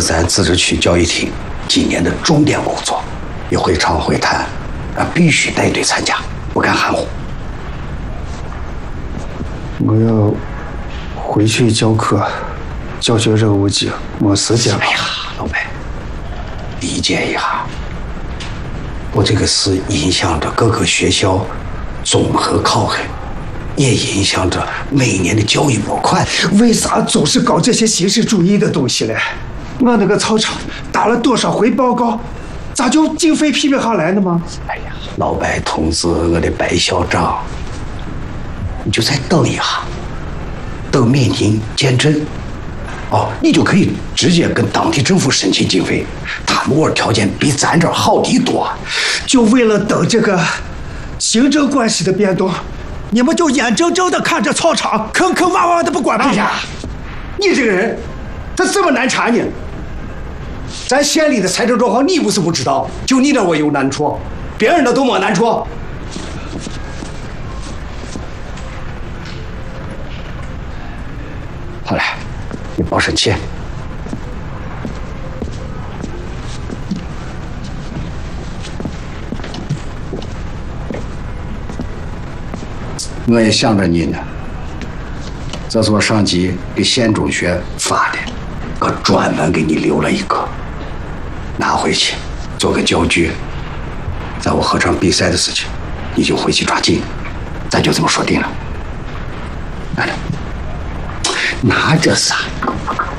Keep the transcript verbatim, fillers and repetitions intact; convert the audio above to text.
咱自治区教育厅今年的重点工作，与会场会谈啊，必须带队参加，不敢含糊。 我要回去教课，教学任务紧，没时间了。 哎呀，老白，理解一下，我这个是影响着各个学校综合考核，也影响着每年的教育拨款。 为啥总是搞这些形式主义的东西嘞？我那个操场打了多少回报告，咋就经费批不下来呢吗？ 哎呀，老白同志，我的白校长，你就再等一下，等民警见证，哦，你就可以直接跟当地政府申请经费，他们那条件比咱这儿好得多。 就为了等这个行政关系的变动，你们就眼睁睁的看着操场坑坑洼洼的不管吗？ 哎呀，你这个人咋这么难缠呢？咱县里的财政状况你不是不知道，就你那我有难处，别人那都没难处。好了，你别生气。我也想着你呢，这是我上级给县中学发的，我专门给你留了一个，拿回去做个教具。在我合唱比赛的事情，你就回去抓紧，咱就这么说定了。拿着，拿着啥？